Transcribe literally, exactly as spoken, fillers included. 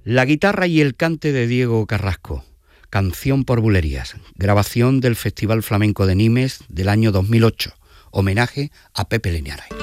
La guitarra y el cante de Diego Carrasco, Canción por Bulerías, grabación del Festival Flamenco de Nimes del año dos mil ocho, homenaje a Pepe Linares.